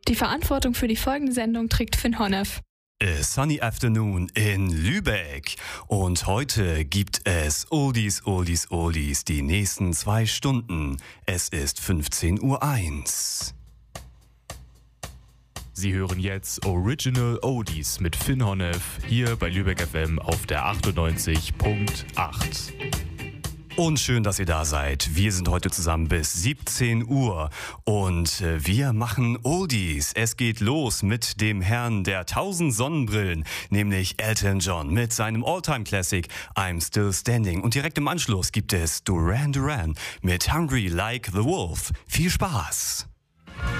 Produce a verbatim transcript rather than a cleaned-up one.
Die Verantwortung für die folgende Sendung trägt Finn Honnef. A sunny afternoon in Lübeck. Und heute gibt es Oldies, Oldies, Oldies die nächsten zwei Stunden. Es ist fünfzehn Uhr eins. Sie hören jetzt Original Oldies mit Finn Honnef hier bei Lübeck F M auf der achtundneunzig Komma acht. Und schön, dass ihr da seid. Wir sind heute zusammen bis siebzehn Uhr und wir machen Oldies. Es geht los mit dem Herrn der tausend Sonnenbrillen, nämlich Elton John mit seinem All-Time-Classic I'm Still Standing. Und direkt im Anschluss gibt es Duran Duran mit Hungry Like the Wolf. Viel Spaß!